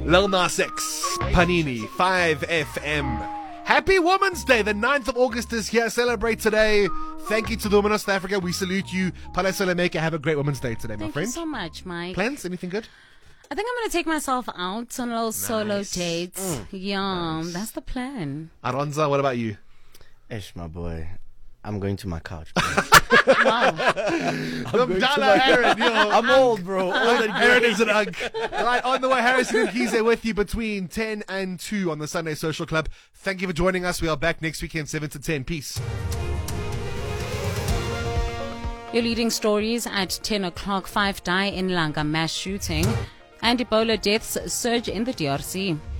Lil Nas X, Panini, 5FM. Happy Women's Day. The 9th of August is here. Celebrate today. Thank you to the women of South Africa. We salute you. Pala Solemeka. Have a great Women's Day today, my friend. Thank you so much, Mike. Plans? Anything good? I think I'm going to take myself out on a little solo date. That's the plan. Aronza, what about you? Ish, my boy. I'm going to my couch. Wow. Aaron, I'm old, bro. Old and Aaron is an ugg. Right, on the way, Harrison and Kize with you between 10 and 2 on the Sunday Social Club. Thank you for joining us. We are back next weekend, 7 to 10. Peace. Your leading stories at 10 o'clock. 5 die in Langa mass shooting. And Ebola deaths surge in the DRC.